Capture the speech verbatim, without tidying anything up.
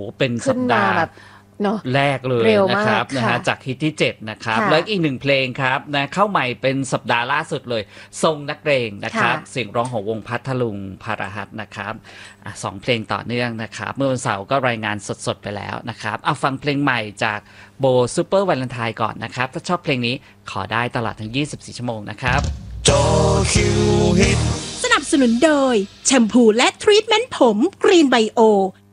เป็นสัปดาห์แรกเลยนะครับนะฮะจากฮิตที่เจ็ดนะครับแล้วอีกหนึ่งเพลงครับนะเข้าใหม่เป็นสัปดาห์ล่าสุดเลยทรงนักเรงนะครับเสียงร้องของวงพัทลุงภารหัสนะครับสองเพลงต่อเนื่องนะครับเมื่อวันเสาร์ก็รายงานสดๆไปแล้วนะครับเอาฟังเพลงใหม่จากโบซูเปอร์วาเลนไทน์ก่อนนะครับถ้าชอบเพลงนี้ขอได้ตลอดทั้งยี่สิบสี่ชั่วโมงนะครับโจคิวฮิตสนับสนุนโดยแชมพูและทรีทเมนต์ผมกรีนไบโอ